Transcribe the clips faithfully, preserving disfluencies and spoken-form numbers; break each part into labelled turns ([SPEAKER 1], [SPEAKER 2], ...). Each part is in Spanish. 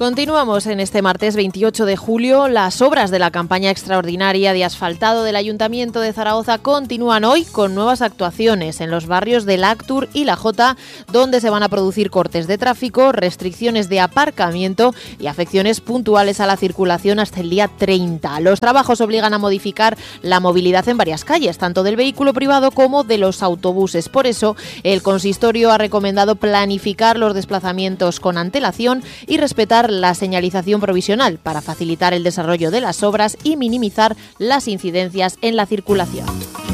[SPEAKER 1] Continuamos en este martes veintiocho de julio. Las obras de la campaña extraordinaria de asfaltado del Ayuntamiento de Zaragoza continúan hoy con nuevas actuaciones en los barrios del Actur y la Jota, donde se van a producir cortes de tráfico, restricciones de aparcamiento y afecciones puntuales a la circulación hasta el día treinta. Los trabajos obligan a modificar la movilidad en varias calles, tanto del vehículo privado como de los autobuses. Por eso, el consistorio ha recomendado planificar los desplazamientos con antelación y respetar la señalización provisional para facilitar el desarrollo de las obras y minimizar las incidencias en la circulación.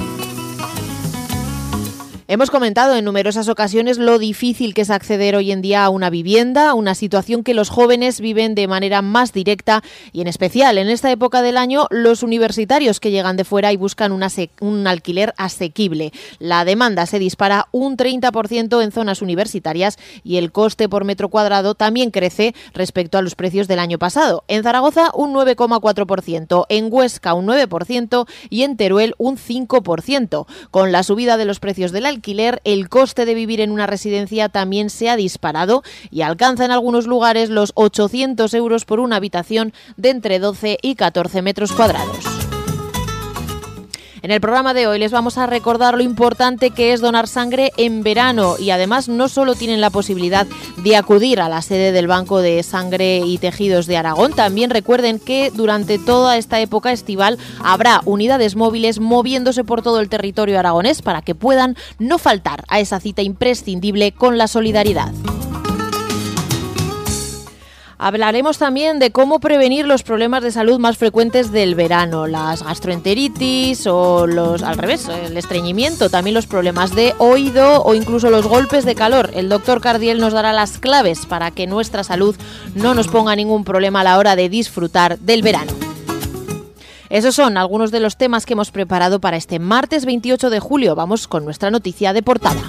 [SPEAKER 1] Hemos comentado en numerosas ocasiones lo difícil que es acceder hoy en día a una vivienda, una situación que los jóvenes viven de manera más directa y en especial en esta época del año los universitarios que llegan de fuera y buscan una se- un alquiler asequible. La demanda se dispara un treinta por ciento en zonas universitarias y el coste por metro cuadrado también crece respecto a los precios del año pasado. En Zaragoza un nueve coma cuatro por ciento, en Huesca un nueve por ciento y en Teruel un cinco por ciento. Con la subida de los precios del alquiler, alquiler, el coste de vivir en una residencia también se ha disparado y alcanza en algunos lugares los ochocientos euros por una habitación de entre doce y catorce metros cuadrados. En el programa de hoy les vamos a recordar lo importante que es donar sangre en verano y además no solo tienen la posibilidad de acudir a la sede del Banco de Sangre y Tejidos de Aragón, también recuerden que durante toda esta época estival habrá unidades móviles moviéndose por todo el territorio aragonés para que puedan no faltar a esa cita imprescindible con la solidaridad. Hablaremos también de cómo prevenir los problemas de salud más frecuentes del verano, las gastroenteritis o los, al revés, el estreñimiento, también los problemas de oído o incluso los golpes de calor. El doctor Cardiel nos dará las claves para que nuestra salud no nos ponga ningún problema a la hora de disfrutar del verano. Esos son algunos de los temas que hemos preparado para este martes veintiocho de julio. Vamos con nuestra noticia de portada.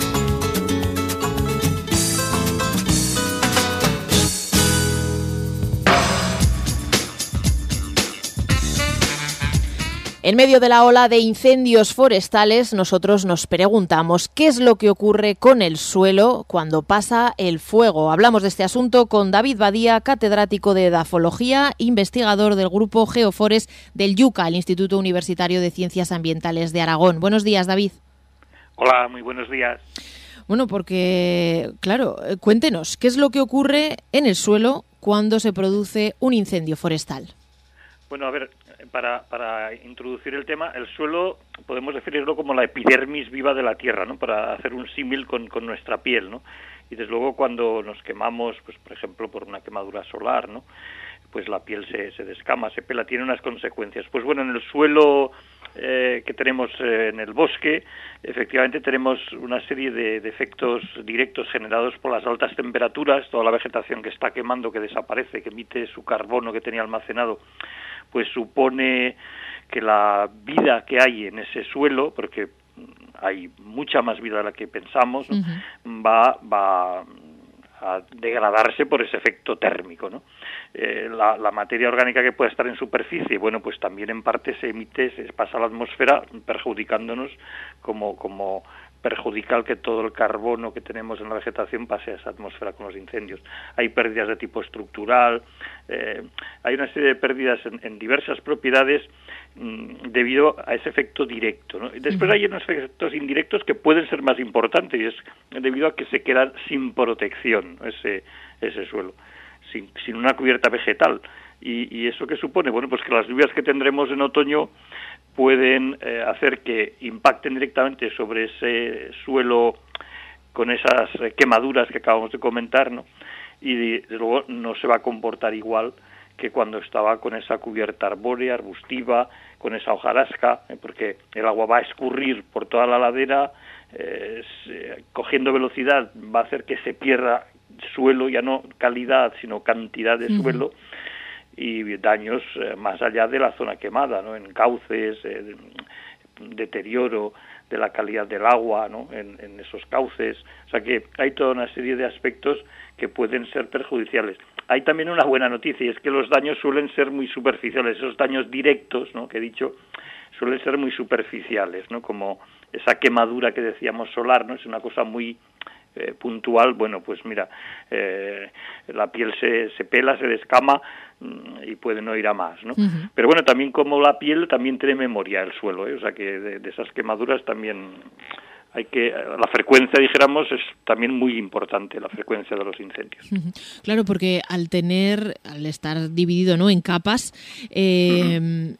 [SPEAKER 1] En medio de la ola de incendios forestales, nosotros nos preguntamos qué es lo que ocurre con el suelo cuando pasa el fuego. Hablamos de este asunto con David Badía, catedrático de Edafología, investigador del Grupo Geofores del IUCA, el Instituto Universitario de Ciencias Ambientales de Aragón. Buenos días, David.
[SPEAKER 2] Hola, muy buenos días.
[SPEAKER 1] Bueno, porque, claro, cuéntenos, ¿qué es lo que ocurre en el suelo cuando se produce un incendio forestal?
[SPEAKER 2] Bueno, a ver, para, para introducir el tema, el suelo podemos definirlo como la epidermis viva de la Tierra, ¿no? Para hacer un símil con, con nuestra piel, ¿no? Y desde luego cuando nos quemamos, pues por ejemplo por una quemadura solar, ¿no? Pues la piel se, se descama, se pela, tiene unas consecuencias. Pues bueno, en el suelo eh, que tenemos eh, en el bosque, efectivamente tenemos una serie de, de efectos directos generados por las altas temperaturas, toda la vegetación que está quemando, que desaparece, que emite su carbono que tenía almacenado, pues supone que la vida que hay en ese suelo, porque hay mucha más vida de la que pensamos, ¿no? Uh-huh. va, va a degradarse por ese efecto térmico, ¿no? Eh, la, la materia orgánica que puede estar en superficie, bueno, pues también en parte se emite, se pasa a la atmósfera, perjudicándonos como, como perjudica el que todo el carbono que tenemos en la vegetación pase a esa atmósfera con los incendios. Hay pérdidas de tipo estructural, eh, hay una serie de pérdidas en, en diversas propiedades mmm, debido a ese efecto directo, ¿no? Después hay unos efectos indirectos que pueden ser más importantes y es debido a que se queda sin protección ese, ese suelo, sin, sin una cubierta vegetal. Y, y eso qué supone, bueno, pues que las lluvias que tendremos en otoño pueden eh, hacer que impacten directamente sobre ese suelo con esas eh, quemaduras que acabamos de comentar, ¿no? Y desde luego no se va a comportar igual que cuando estaba con esa cubierta arbórea, arbustiva, con esa hojarasca, eh, porque el agua va a escurrir por toda la ladera, eh, se, cogiendo velocidad va a hacer que se pierda suelo, ya no calidad, sino cantidad de suelo, uh-huh. y daños eh, más allá de la zona quemada, ¿no? En cauces, eh, deterioro de la calidad del agua, ¿no? En, en esos cauces. O sea que hay toda una serie de aspectos que pueden ser perjudiciales. Hay también una buena noticia, y es que los daños suelen ser muy superficiales. Esos daños directos, ¿no?, que he dicho, suelen ser muy superficiales, ¿no? Como esa quemadura que decíamos solar, ¿no? Es una cosa muy eh, puntual, bueno, pues mira, eh, la piel se, se pela, se descama y puede no ir a más, ¿no? Uh-huh. Pero bueno, también como la piel también tiene memoria el suelo, ¿eh? O sea que de, de esas quemaduras también hay que, la frecuencia, dijéramos, es también muy importante, la frecuencia de los incendios.
[SPEAKER 1] Uh-huh. Claro, porque al tener, al estar dividido, ¿no?, en capas, eh, uh-huh.